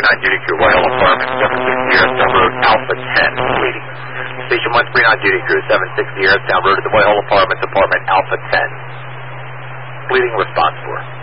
duty crew, Whitehall Apartment, 760 Harristown Road, Alpha 10, bleeding. Station 139 duty crew, 760 Harristown Road to the Whitehall Apartments, apartment Alpha 10. Bleeding response for.